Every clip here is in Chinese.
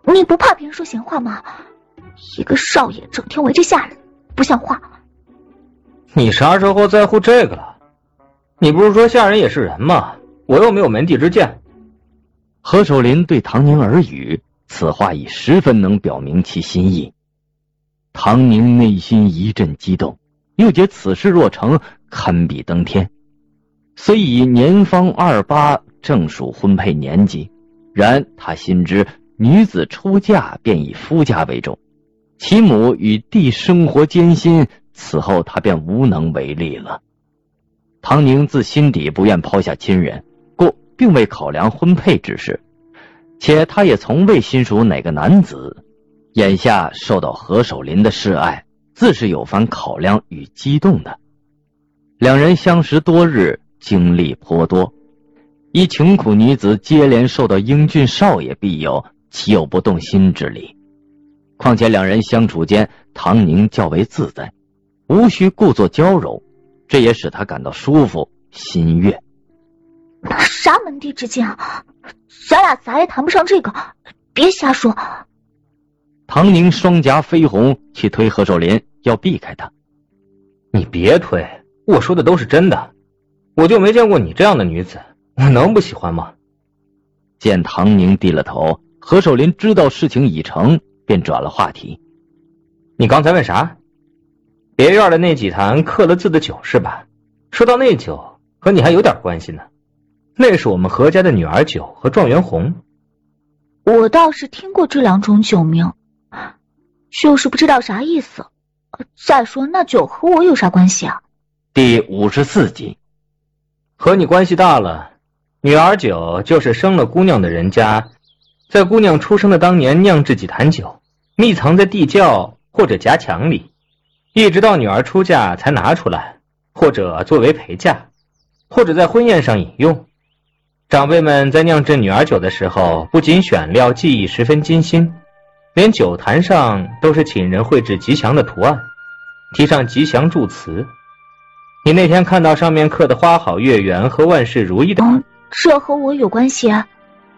你不怕别人说闲话吗？一个少爷整天围着下人，不像话。 你啥时候在乎这个了？你不是说下人也是人吗？我又没有门第之见。 何守林对唐宁耳语，此话已十分能表明其心意。唐宁内心一阵激动，又觉此事若成，堪比登天。虽已年方28，正属婚配年纪，然他心知女子出嫁便以夫家为重，其母与弟生活艰辛，此后他便无能为力了。唐宁自心底不愿抛下亲人，故并未考量婚配之事，且他也从未亲属哪个男子，眼下受到何守林的示爱，自是有番考量与激动的。两人相识多日，经历颇多，一穷苦女子接连受到英俊少爷庇佑，岂有不动心之理？况且两人相处间，唐宁较为自在，无需故作娇柔，这也使他感到舒服心悦。 啥门第之见啊？咱俩咋也谈不上这个，别瞎说。 唐宁双颊绯红，去推何守林，要避开他。 你别推，我说的都是真的。我就没见过你这样的女子，我能不喜欢吗？ 见唐宁低了头，何守林知道事情已成，便转了话题。 你刚才问啥？别院的那几坛刻了字的酒是吧？说到那酒，和你还有点关系呢。那是我们何家的女儿酒和状元红。 我倒是听过这两种酒名，就是不知道啥意思。再说那酒和我有啥关系啊？ 第54集。 和你关系大了。女儿酒就是生了姑娘的人家，在姑娘出生的当年酿制几坛酒，密藏在地窖或者夹墙里，一直到女儿出嫁才拿出来，或者作为陪嫁，或者在婚宴上饮用。长辈们在酿制女儿酒的时候，不仅选料技艺十分精心，连酒坛上都是请人绘制吉祥的图案，题上吉祥祝词。你那天看到上面刻的花好月圆和万事如意的， 这和我有关系啊？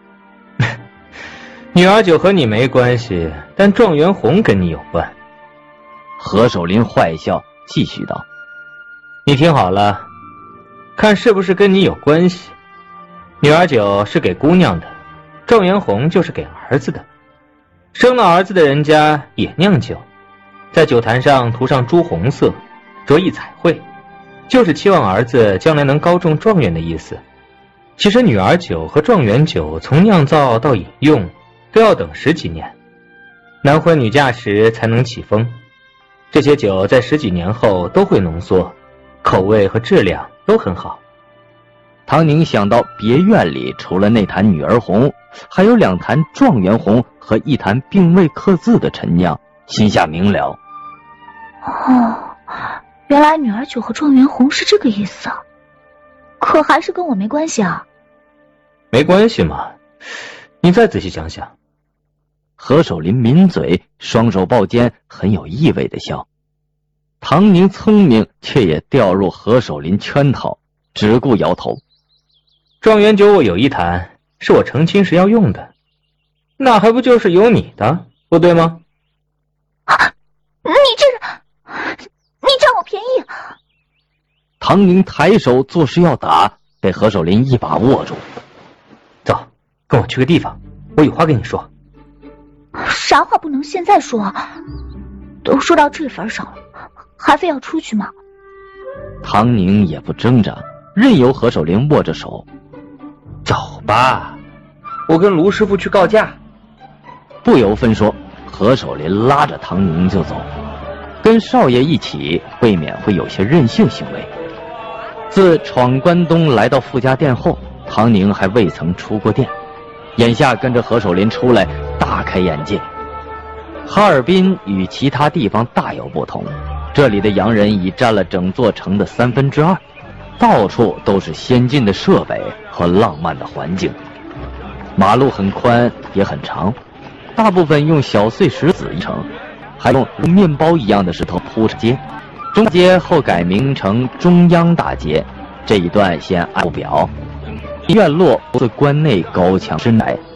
女儿酒和你没关系，但状元红跟你有关。 何守林坏笑，继续道： 你听好了，看是不是跟你有关系。女儿酒是给姑娘的，状元红就是给儿子的。生了儿子的人家也酿酒，在酒坛上涂上朱红色，着意彩绘，就是期望儿子将来能高中状元的意思。其实女儿酒和状元酒从酿造到饮用都要等10几年，男婚女嫁时才能起封。这些酒在10几年后都会浓缩，口味和质量都很好。 唐宁想到别院里除了那坛女儿红，还有2坛状元红和1坛并未刻字的陈酿，心下明了。 哦，原来女儿酒和状元红是这个意思啊。可还是跟我没关系啊。 没关系嘛，你再仔细想想。 何守林抿嘴，双手抱肩，很有意味的笑。唐宁聪明，却也掉入何守林圈套，只顾摇头。 状元酒我有1坛，是我成亲时要用的，那还不就是有你的，不对吗？ 你占我便宜！ 唐宁抬手作势要打，被何守林一把握住。 走，跟我去个地方，我有话跟你说。 啥话不能现在说啊？都说到这份上了，还非要出去吗？ 唐宁也不挣扎，任由何守林握着手。 走吧，我跟卢师傅去告假。 不由分说，何守林拉着唐宁就走。跟少爷一起，未免会有些任性行为。自闯关东来到傅家店后，唐宁还未曾出过店，眼下跟着何守林出来，大开眼界。哈尔滨与其他地方大有不同，这里的洋人已占了整座城的2/3，到处都是先进的设备和浪漫的环境。马路很宽也很长，大部分用小碎石子砌成，还用如面包一样的石头铺着街。中街后改名成中央大街，这一段先按表。院落自关内高墙深窄，